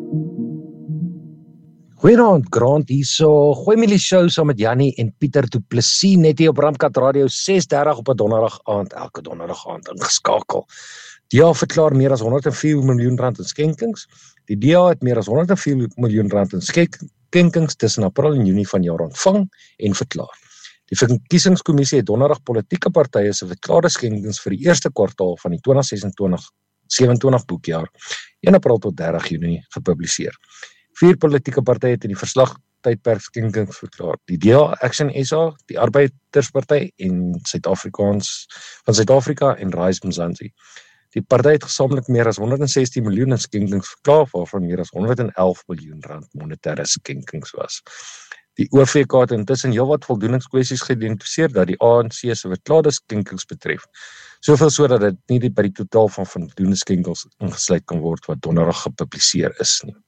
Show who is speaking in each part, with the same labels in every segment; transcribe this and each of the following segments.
Speaker 1: Goeienaand, Grant hierso. Gooi my die show saam met Jannie en Pieter Du Plessis net hier op Ramkat Radio 6:30 op 'n donderdag aand, elke donderdag aand ingeskakel. Die DA verklaar meer as R104 miljoen in skenkings. Die DA het meer as R104 miljoen in skenkings tussen April en Junie vanjaar ontvang en verklaar. Die verkiesingskommissie het donderdag politieke partye se verklaarde skenkings vir die eerste kwartaal van die 2026-27 boekjaar 1 April tot 30 Junie gepubliseer. 4 politieke partye het in die verslagtydperk skenkings verklaar. Die DA, Action SA, die Arbeidersparty en Suid-Afrika en Rise Mzansi. Die party het gesamentlik meer as 116 miljoen in skenkings verklaar, waarvan meer as 111 miljoen rand monetêre skenkings was. Die OVK het intussen heelwat voldoeningskwessies geïdentifiseer dat die ANC se verklaarde skenkings betref. Soveel sodat dit nie by die totaal van voldoende skenkings ingesluit kan word wat donderdag gepubliseer is nie.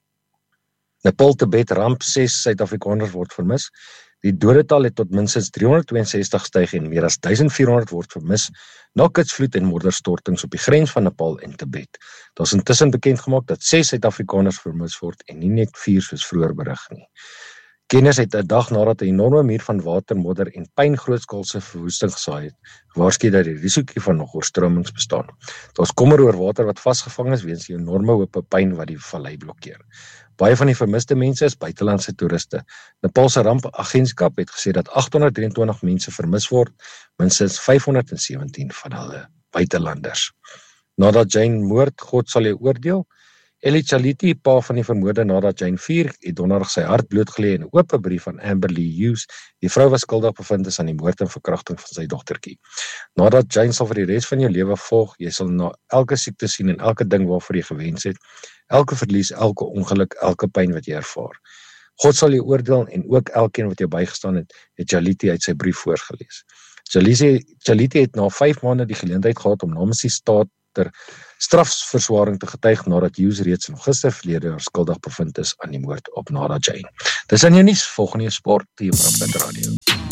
Speaker 1: Nepal, Tibet ramp 6 Suid-Afrikaners word vermis. Die dodetal het tot minstens 362 gestyg en meer as 1400 word vermis na kitsvloed en modderstortings op die grens van Nepal en Tibet. Daar is intussen bekend gemaak dat 6 Suid-Afrikaners vermis word en nie net 4 soos vroeër berig nie. Kenners het 'n dag nadat 'n enorme muur van water, modder en pyn grootskaalse verwoesting gesaai het, gewaarsku dat die risiko van nog oorstromings bestaan. Daar is kommer oor water wat vasgevang is weens die enorme hoop pyn wat die vallei blokkeer. Baie van die vermiste mense is buitelandse toeriste. Nepal se rampagentskap het gesê dat 823 mense vermis word, minstens 517 van hulle buitelanders. Nadat Jane moord, God sal jou oordeel. Eli Chaliti, pa van die vermoorde nadat Jane 4, het donderdag sy hart blootgelê in 'n oop brief van Amber Lee Hughes. Die vrou was skuldig bevind is aan die moord en verkrachting van sy dogtertjie. Nadat Jane sal vir die res van jou lewe volg, jy sal na elke siekte sien en elke ding waarvoor jy gewens het, elke verlies, elke ongeluk, elke pyn wat jy ervaar. God sal jou oordeel en ook elkeen wat jou bygestaan het Chaliti uit sy brief voorgelees. Chaliti het na 5 maande die geleentheid gehad om namens die staat ter strafverswaring te getuig nadat Hughes reeds in Augustus verlede jaar skuldig bevind is aan die moord op Nada Jane. Dis in jou nuus, volgende sport hier op Ramkat Radio.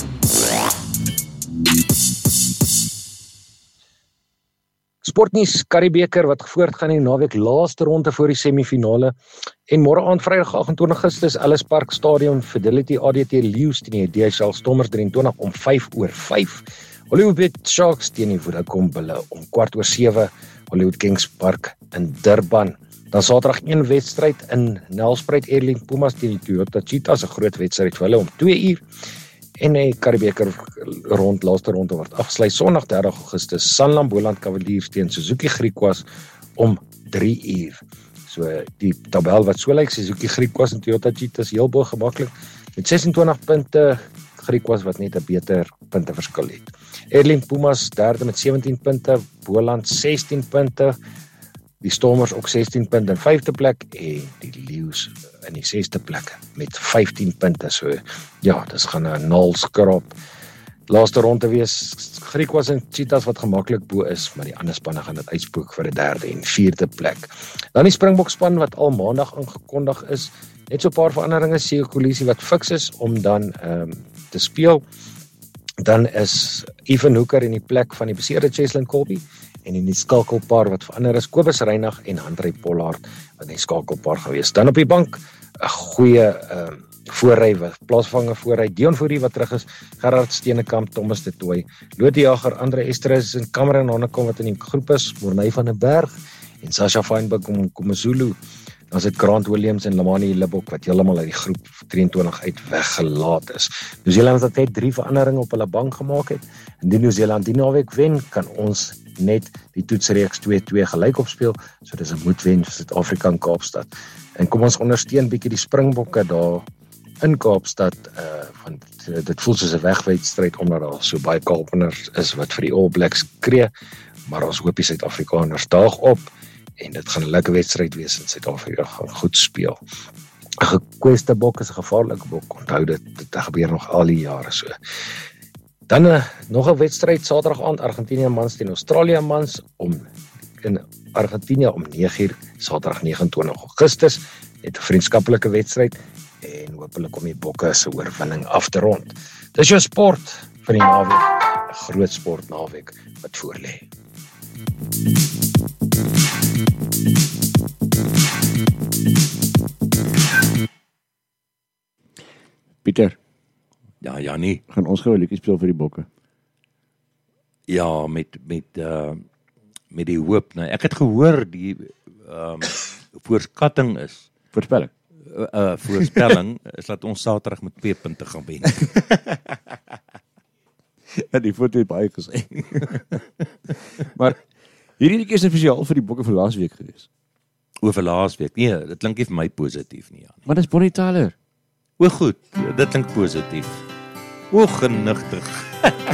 Speaker 1: Sportnuus, Currie-beker wat voortgaan in die naweek, laaste ronde voor die semifinale en môre aand Vrydag 28 Augustus Ellis Park Stadion, Fidelity ADT Lions teen die DHL Stormers 23 om 5:05. Hollywood Sharks teen die Vodacom Bulle om 7:15, Hollywood Kings Park in Durban. Dan Saterdag 1 wedstryd in Nelspruit, Erling Pumas teen die Toyota Cheetahs, 'n groot wedstryd vir hulle om 2:00. En die Currie-beker laaste ronde word afgesluit Sondag 30 Augustus, Sanlam Boland Cavaliers teen Suzuki Griquas om 3:00. So die tabel wat so lyk, Suzuki Griquas en Toyota Cheetahs heel bo gemaklik met 26 punte, Griquas wat net 'n beter punte verskil het. Erling Pumas derde met 17 punte, Boland 16 punte, die Stormers ook 16 punte in 5de plek en die Lions in die 6de plek met 15 punte. So ja, dis gaan 'n naalskrap laaste ronde wees. Griquas en Cheetahs wat gemaklik bo is, maar die ander spanne gaan dit uitspook vir 'n 3de en 4de plek. Dan die Springbok span wat al maandag aangekondig is, net so 'n paar veranderinge, Siya Kolisi wat fiks is om dan te speel. Dan is Evan Hooker in die plek van die beseerde Cheslin Kolbe en in die skakelpaar wat verander is Kobus Reinagh en Andre Pollard wat in die skakelpaar gewees. Dan op die bank 'n goeie voorry, plaasvanger voorry, Dion Fourie wat terug is, Gerard Steenekamp, Thomas de Tooy, Lotie Jager, Andre Esterhuis en Cameron Hanekom wat in die groep is, Morney van den Berg en Sasha Feinberg om Komazulu. Dan is dit Grant Williams en Lamani Libbok wat heeltemal uit die groep 23 uit weggelaat is. Nieu-Seeland het net 3 veranderinge op hulle bank gemaak het. Indien Nieu-Seeland die naweek wen, kan ons net die toetsreeks 2-2 gelyk opspeel, so dis 'n moedwen vir Suid-Afrika en Kaapstad. En kom ons ondersteun bietjie die Springbokke daar in Kaapstad, want dit voel soos 'n wegwedstryd omdat daar so baie Kaapeners is wat vir die All Blacks skree, maar ons hoop die Suid-Afrikaners daag op en dit gaan 'n lekker wedstryd wees en Suid-Afrika gaan goed speel. 'n Gekweste bok is 'n gevaarlike bok, onthou dit gebeur nog al die jare so. Dan nog 'n wedstryd Saterdag aand, Argentinië mans teen Australië mans in Argentinië om 9:00, Saterdag 29 Augustus, net 'n vriendskaplike wedstryd en hopelik om die bokke se oorwinning af te rond. Dis jou sport vir die naweek, 'n groot sport naweek wat voorlê.
Speaker 2: Pieter,
Speaker 3: Ja, Jannie.
Speaker 2: gaan ons gou 'n liedjie speel vir die bokke.
Speaker 3: Ja, met die hoop. Nou, ek het gehoor die voorskatting is,
Speaker 2: Voorspelling.
Speaker 3: voorspelling is dat ons Saterdag met 2 punte gaan wen.
Speaker 2: Ja, die foto het baie gesê. Maar hierdie liedjie is spesiaal vir die bokke van laasweek gewees.
Speaker 3: Oor laasweek. Nee, dit klink nie vir my positief nie, Jannie.
Speaker 2: Maar dis Bonnie Tyler.
Speaker 3: O goed, dit klink positief. O genigtig.